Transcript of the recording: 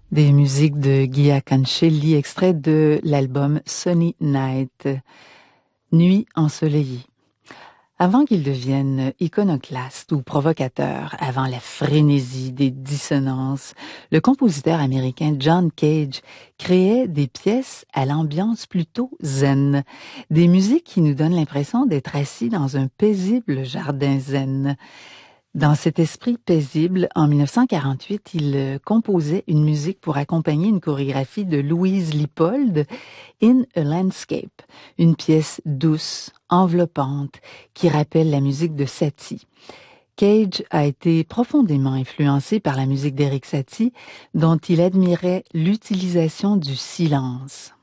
Des musiques de Guy Cancelli, extrait de l'album Sunny Night, Nuit ensoleillée. Avant qu'il devienne iconoclaste ou provocateur, avant la frénésie des dissonances, le compositeur américain John Cage créait des pièces à l'ambiance plutôt zen, des musiques qui nous donnent l'impression d'être assis dans un paisible jardin zen. Dans cet esprit paisible, en 1948, il composait une musique pour accompagner une chorégraphie de Louise Lippold, In a Landscape, une pièce douce, enveloppante, qui rappelle la musique de Satie. Cage a été profondément influencé par la musique d'Erik Satie, dont il admirait l'utilisation du silence.